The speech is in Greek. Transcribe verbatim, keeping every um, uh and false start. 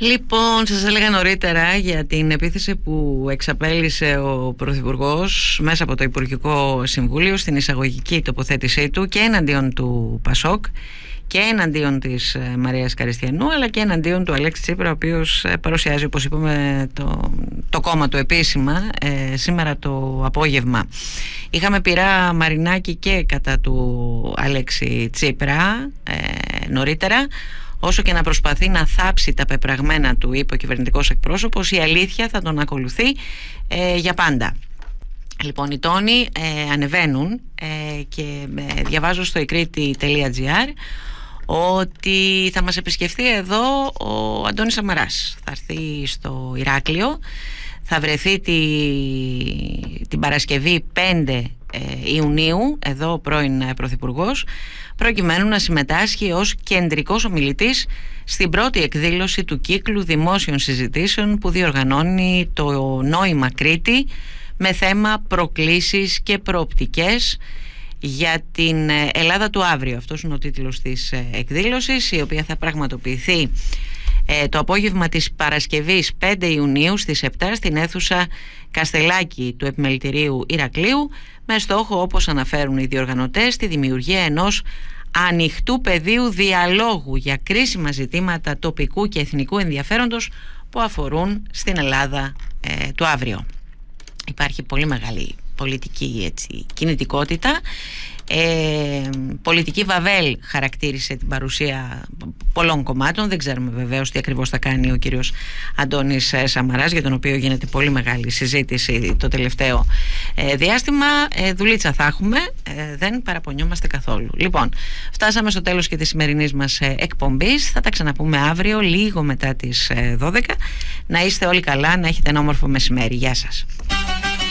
Λοιπόν, σας έλεγα νωρίτερα για την επίθεση που εξαπέλυσε ο Πρωθυπουργός μέσα από το Υπουργικό Συμβούλιο στην εισαγωγική τοποθέτησή του και εναντίον του Πασόκ και εναντίον της Μαρίας Καριστιανού, αλλά και εναντίον του Αλέξη Τσίπρα, ο οποίος παρουσιάζει, όπως είπαμε, το, το κόμμα του επίσημα ε, σήμερα το απόγευμα. Είχαμε πειρά Μαρινάκη και κατά του Αλέξη Τσίπρα ε, νωρίτερα. Όσο και να προσπαθεί να θάψει τα πεπραγμένα του, είπε ο κυβερνητικός εκπρόσωπος, η αλήθεια θα τον ακολουθεί ε, για πάντα. Λοιπόν, οι τόνοι ε, ανεβαίνουν ε, και ε, διαβάζω στο εκρήτη τελεία τζι άρ ότι θα μας επισκεφθεί εδώ ο Αντώνης Σαμαράς. Θα έρθει στο Ηράκλειο, θα βρεθεί τη, την Παρασκευή πέντε Ιουνίου, εδώ ο πρώην Πρωθυπουργός, προκειμένου να συμμετάσχει ως κεντρικός ομιλητής στην πρώτη εκδήλωση του κύκλου δημόσιων συζητήσεων που διοργανώνει το Νόημα Κρήτη, με θέμα προκλήσεις και προοπτικές για την Ελλάδα του αύριο. Αυτός είναι ο τίτλος της εκδήλωσης, η οποία θα πραγματοποιηθεί ε, το απόγευμα της Παρασκευής πέντε Ιουνίου στις επτά στην αίθουσα Καστελάκη του Επιμελητηρίου Ηρακλείου, με στόχο, όπως αναφέρουν οι διοργανωτές, τη δημιουργία ενός ανοιχτού πεδίου διαλόγου για κρίσιμα ζητήματα τοπικού και εθνικού ενδιαφέροντος που αφορούν στην Ελλάδα ε, του αύριο. Υπάρχει πολύ μεγάλη πολιτική έτσι, κινητικότητα. Ε, πολιτική βαβέλ χαρακτήρισε την παρουσία πολλών κομμάτων. Δεν ξέρουμε βεβαίως τι ακριβώς θα κάνει ο κύριος Αντώνης Σαμαράς, για τον οποίο γίνεται πολύ μεγάλη συζήτηση το τελευταίο ε, διάστημα. ε, Δουλίτσα θα έχουμε, ε, δεν παραπονιόμαστε καθόλου. Λοιπόν, φτάσαμε στο τέλος και της σημερινής μας ε, εκπομπής. Θα τα ξαναπούμε αύριο λίγο μετά τις ε, δώδεκα. Να είστε όλοι καλά, να έχετε ένα όμορφο μεσημέρι. Γεια σας.